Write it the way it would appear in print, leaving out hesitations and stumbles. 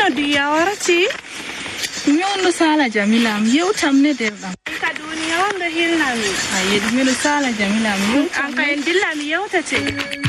diya warati mi on sala Jamila am yewtam ne derɗam ka duniya wanda hilna mi ayi mi sala Jamila am an ka en dilla mi yewtate